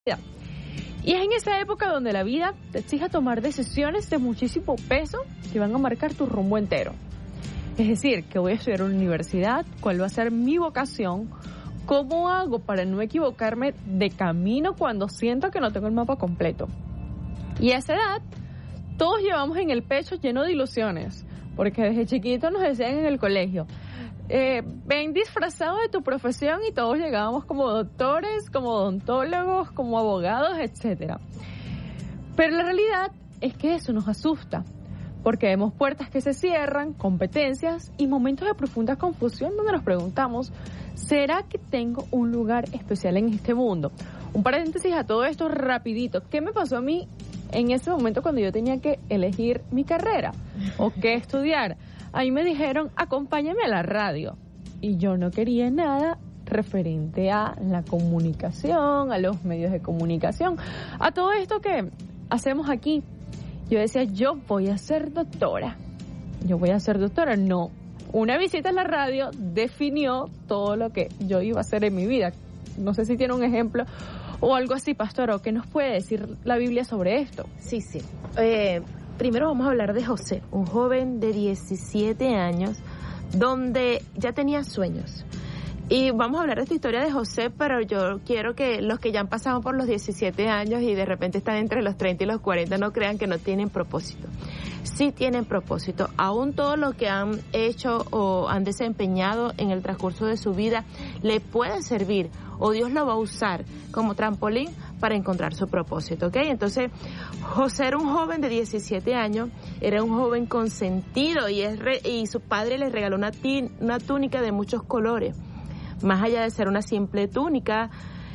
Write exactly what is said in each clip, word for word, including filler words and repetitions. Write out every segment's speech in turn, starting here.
Y es en esa época donde la vida te exige tomar decisiones de muchísimo peso que van a marcar tu rumbo entero. Es decir, que voy a estudiar en una universidad, cuál va a ser mi vocación, cómo hago para no equivocarme de camino cuando siento que no tengo el mapa completo. Y a esa edad, todos llevamos en el pecho lleno de ilusiones, porque desde chiquitos nos decían en el colegio, Eh, ven disfrazado de tu profesión, y todos llegábamos como doctores, como odontólogos, como abogados, etcétera. Pero la realidad es que eso nos asusta, porque vemos puertas que se cierran, competencias y momentos de profunda confusión donde nos preguntamos, ¿será que tengo un lugar especial en este mundo? Un paréntesis a todo esto rapidito, ¿qué me pasó a mí en ese momento cuando yo tenía que elegir mi carrera o qué estudiar? Ahí me dijeron, acompáñame a la radio. Y yo no quería nada referente a la comunicación, a los medios de comunicación, a todo esto que hacemos aquí. Yo decía, yo voy a ser doctora. Yo voy a ser doctora. No. Una visita a la radio definió todo lo que yo iba a hacer en mi vida. No sé si tiene un ejemplo o algo así, pastor, o qué nos puede decir la Biblia sobre esto. Sí, sí. Eh... Primero vamos a hablar de José, un joven de diecisiete años, donde ya tenía sueños. Y vamos a hablar de esta historia de José, pero yo quiero que los que ya han pasado por los diecisiete años y de repente están entre los treinta y los cuarenta no crean que no tienen propósito. Sí tienen propósito. Aún todo lo que han hecho o han desempeñado en el transcurso de su vida le puede servir, o Dios lo va a usar como trampolín para encontrar su propósito, ¿ok? Entonces, José era un joven de diecisiete años, era un joven consentido y, es re, y su padre le regaló una, tin, una túnica de muchos colores. Más allá de ser una simple túnica,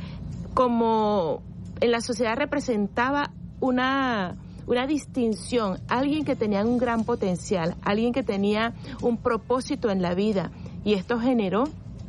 como en la sociedad representaba una, una distinción, alguien que tenía un gran potencial, alguien que tenía un propósito en la vida, y esto generó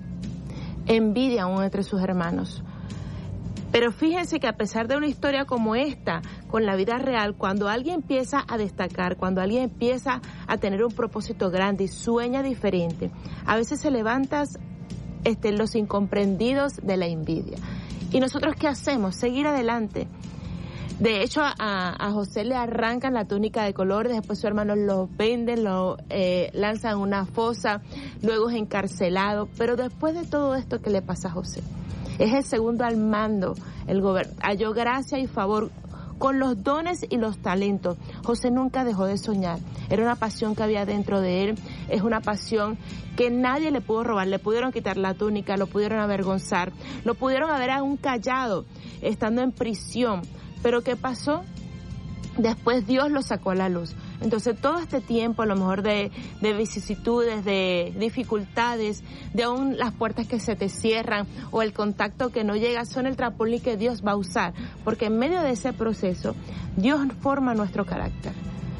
envidia aún entre sus hermanos. Pero fíjense que a pesar de una historia como esta, con la vida real, cuando alguien empieza a destacar, cuando alguien empieza a tener un propósito grande y sueña diferente, a veces se levantan este, los incomprendidos de la envidia. ¿Y nosotros qué hacemos? Seguir adelante. De hecho, a, a José le arrancan la túnica de colores, después sus hermanos lo venden, lo eh, lanzan a una fosa, luego es encarcelado. Pero después de todo esto que le pasa a José, es el segundo al mando, el gobierno halló gracia y favor con los dones y los talentos. José nunca dejó de soñar, era una pasión que había dentro de él, es una pasión que nadie le pudo robar, le pudieron quitar la túnica, lo pudieron avergonzar, lo pudieron haber aún callado, estando en prisión. Pero ¿qué pasó? Después Dios lo sacó a la luz. Entonces todo este tiempo, a lo mejor de, de vicisitudes, de dificultades, de aún las puertas que se te cierran o el contacto que no llega, son el trampolín que Dios va a usar. Porque en medio de ese proceso, Dios forma nuestro carácter.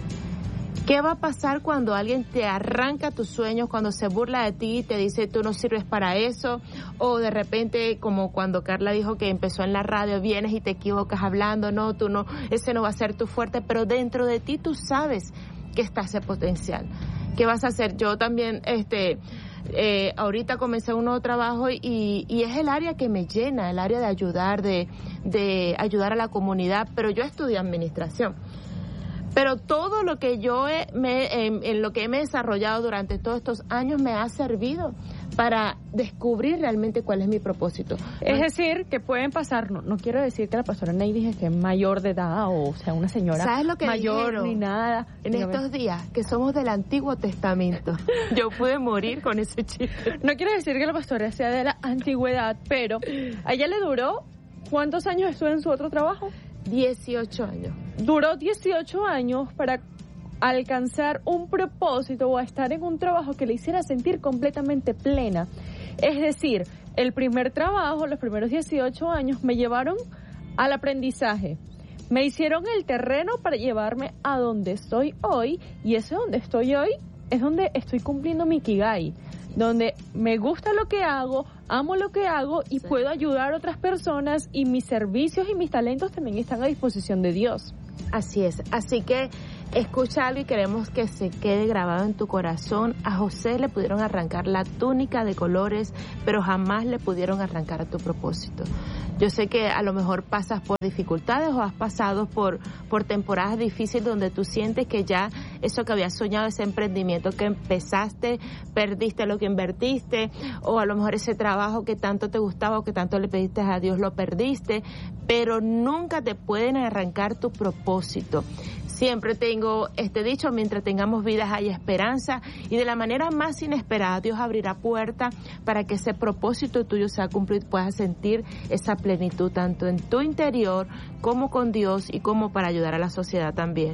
¿Qué va a pasar cuando alguien te arranca tus sueños, cuando se burla de ti y te dice tú no sirves para eso? O de repente, como cuando Carla dijo que empezó en la radio, vienes y te equivocas hablando, no, tú no, ese no va a ser tu fuerte, pero dentro de ti tú sabes que está ese potencial. ¿Qué vas a hacer? Yo también, este, eh, ahorita comencé un nuevo trabajo y, y es el área que me llena, el área de ayudar, de, de ayudar a la comunidad, pero yo estudié administración. Pero todo lo que yo he, me, en, en lo que me he desarrollado durante todos estos años me ha servido para descubrir realmente cuál es mi propósito. Es decir, que pueden pasar, no, no quiero decir que la pastora Neidi esté mayor de edad o sea una señora ¿sabes lo que mayor dijeron ni nada. En Dígame. Estos días que somos del Antiguo Testamento. Yo pude morir con ese chiste. No quiero decir que la pastora sea de la antigüedad, pero a ella le duró, ¿cuántos años estuvo en su otro trabajo? dieciocho años. Duró dieciocho años para alcanzar un propósito o a estar en un trabajo que le hiciera sentir completamente plena. Es decir, el primer trabajo, los primeros dieciocho años me llevaron al aprendizaje. Me hicieron el terreno para llevarme a donde estoy hoy, y ese donde estoy hoy es donde estoy cumpliendo mi Ikigai, donde me gusta lo que hago, amo lo que hago y sí. puedo ayudar a otras personas, y mis servicios y mis talentos también están a disposición de Dios. Así es, así que escucha algo y queremos que se quede grabado en tu corazón. A José le pudieron arrancar la túnica de colores, pero jamás le pudieron arrancar a tu propósito. Yo sé que a lo mejor pasas por dificultades o has pasado por, por temporadas difíciles donde tú sientes que ya eso que habías soñado, ese emprendimiento que empezaste, perdiste lo que invertiste, o a lo mejor ese trabajo que tanto te gustaba o que tanto le pediste a Dios lo perdiste, pero nunca te pueden arrancar tu propósito. Siempre tengo este dicho, mientras tengamos vidas hay esperanza, y de la manera más inesperada Dios abrirá puertas para que ese propósito tuyo sea cumplido y puedas sentir esa plenitud tanto en tu interior como con Dios y como para ayudar a la sociedad también.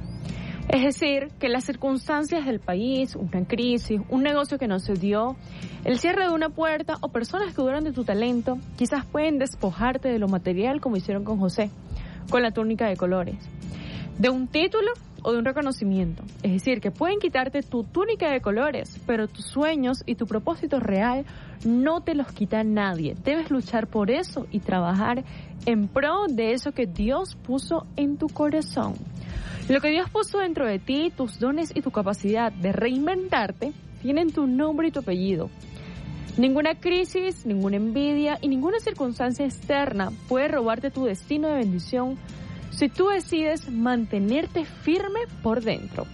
Es decir, que las circunstancias del país, una crisis, un negocio que no se dio, el cierre de una puerta o personas que dudan de tu talento, quizás pueden despojarte de lo material como hicieron con José, con la túnica de colores, de un título o de un reconocimiento. Es decir, que pueden quitarte tu túnica de colores, pero tus sueños y tu propósito real no te los quita nadie. Debes luchar por eso y trabajar en pro de eso que Dios puso en tu corazón. Lo que Dios puso dentro de ti, tus dones y tu capacidad de reinventarte, tienen tu nombre y tu apellido. Ninguna crisis, ninguna envidia y ninguna circunstancia externa puede robarte tu destino de bendición si tú decides mantenerte firme por dentro.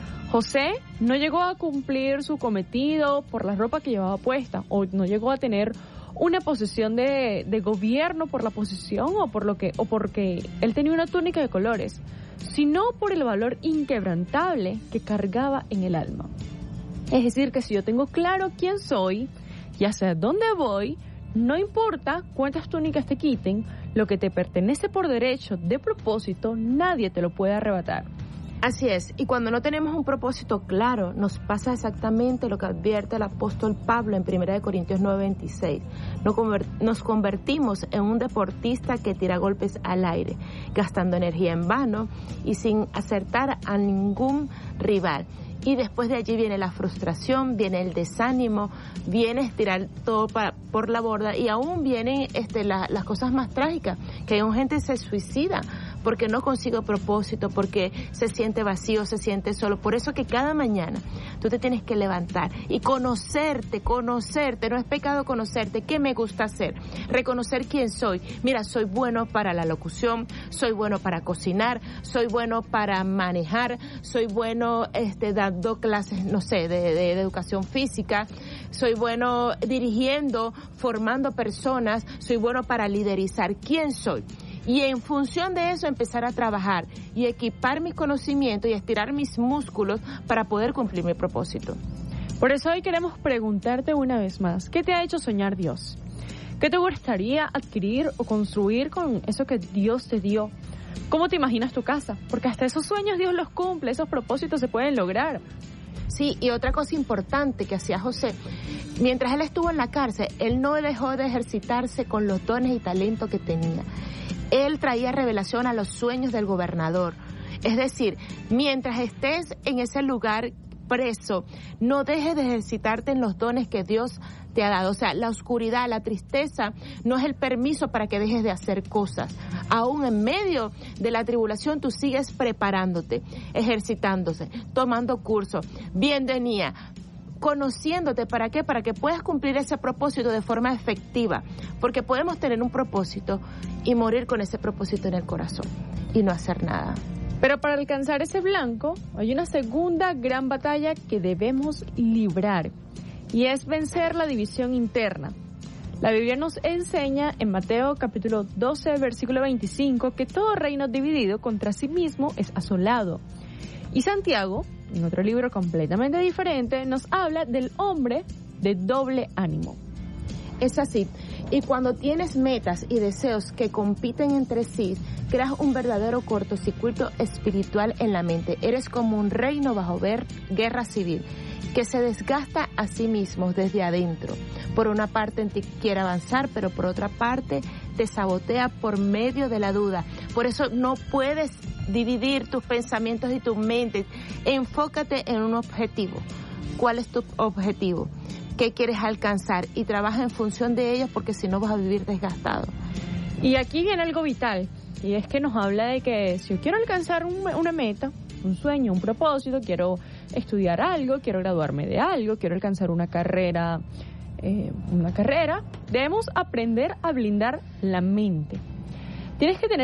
José no llegó a cumplir su cometido por la ropa que llevaba puesta, o no llegó a tener una posición de, de gobierno por la posición o por lo que o porque él tenía una túnica de colores, sino por el valor inquebrantable que cargaba en el alma. Es decir, que si yo tengo claro quién soy y hacia dónde voy, no importa cuántas túnicas te quiten, lo que te pertenece por derecho de propósito, nadie te lo puede arrebatar. Así es, y cuando no tenemos un propósito claro, nos pasa exactamente lo que advierte el apóstol Pablo en primera de Corintios nueve veintiséis. Nos convertimos en un deportista que tira golpes al aire, gastando energía en vano y sin acertar a ningún rival. Y después de allí viene la frustración, viene el desánimo, viene tirar todo para, por la borda, y aún vienen este, la, las cosas más trágicas, que hay gente que se suicida porque no consigue propósito, porque se siente vacío, se siente solo. Por eso que cada mañana tú te tienes que levantar y conocerte, conocerte, no es pecado conocerte, qué me gusta hacer, reconocer quién soy. Mira, soy bueno para la locución, soy bueno para cocinar, soy bueno para manejar, soy bueno este, dando clases, no sé, de, de, de educación física, soy bueno dirigiendo, formando personas, soy bueno para liderizar. ¿Quién soy? Y en función de eso empezar a trabajar y equipar mis conocimientos y estirar mis músculos para poder cumplir mi propósito. Por eso hoy queremos preguntarte una vez más, ¿qué te ha hecho soñar Dios? ¿Qué te gustaría adquirir o construir con eso que Dios te dio? ¿Cómo te imaginas tu casa? Porque hasta esos sueños Dios los cumple, esos propósitos se pueden lograr. Sí, y otra cosa importante que hacía José, mientras él estuvo en la cárcel, él no dejó de ejercitarse con los dones y talentos que tenía. Él traía revelación a los sueños del gobernador. Es decir, mientras estés en ese lugar preso, no dejes de ejercitarte en los dones que Dios te ha dado. O sea, la oscuridad, la tristeza no es el permiso para que dejes de hacer cosas. Aún en medio de la tribulación tú sigues preparándote, ejercitándose, tomando cursos, viendo en I A, conociéndote. ¿Para qué? Para que puedas cumplir ese propósito de forma efectiva, porque podemos tener un propósito y morir con ese propósito en el corazón y no hacer nada. Pero para alcanzar ese blanco hay una segunda gran batalla que debemos librar, y es vencer la división interna. La Biblia nos enseña en Mateo capítulo doce versículo veinticinco que todo reino dividido contra sí mismo es asolado. Y Santiago, en otro libro completamente diferente, nos habla del hombre de doble ánimo. Es así. Y cuando tienes metas y deseos que compiten entre sí, creas un verdadero cortocircuito espiritual en la mente. Eres como un reino bajo ver guerra civil, que se desgasta a sí mismo desde adentro. Por una parte en ti quiere avanzar, pero por otra parte te sabotea por medio de la duda. Por eso no puedes dividir tus pensamientos y tu mente. Enfócate en un objetivo. ¿Cuál es tu objetivo? ¿Qué quieres alcanzar? Y trabaja en función de ellos, porque si no vas a vivir desgastado. Y aquí viene algo vital, y es que nos habla de que si yo quiero alcanzar un, una meta, un sueño, un propósito, quiero estudiar algo, quiero graduarme de algo, quiero alcanzar una carrera eh, una carrera, debemos aprender a blindar la mente. Tienes que tener